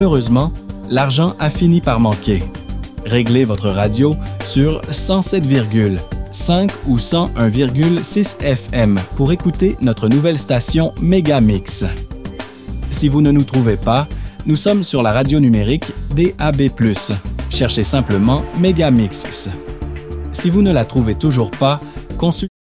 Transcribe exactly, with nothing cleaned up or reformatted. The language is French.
Malheureusement, l'argent a fini par manquer. Réglez votre radio sur cent sept virgule cinq ou cent un virgule six F M pour écouter notre nouvelle station Megamix. Si vous ne nous trouvez pas, nous sommes sur la radio numérique D A B plus. Cherchez simplement Megamix. Si vous ne la trouvez toujours pas, consultez